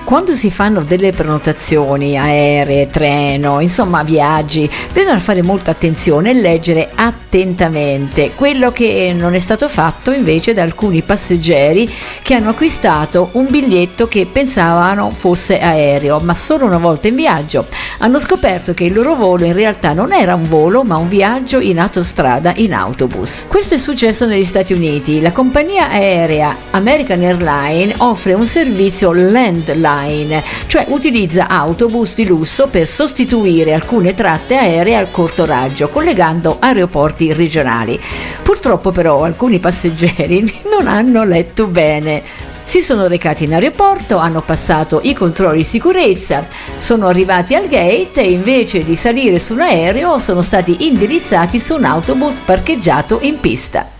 Quando si fanno delle prenotazioni aeree, treno, insomma viaggi, bisogna fare molta attenzione e leggere attentamente, quello che non è stato fatto invece da alcuni passeggeri che hanno acquistato un biglietto che pensavano fosse aereo, ma solo una volta in viaggio hanno scoperto che il loro volo in realtà non era un volo ma un viaggio in autostrada in autobus. Questo è successo negli Stati Uniti. La compagnia aerea American Airlines offre un servizio Landline, cioè utilizza autobus di lusso per sostituire alcune tratte aeree al corto raggio, collegando aeroporti regionali. Purtroppo però alcuni passeggeri non hanno letto bene. Si sono recati in aeroporto, hanno passato i controlli di sicurezza, sono arrivati al gate e invece di salire su un aereo sono stati indirizzati su un autobus parcheggiato in pista.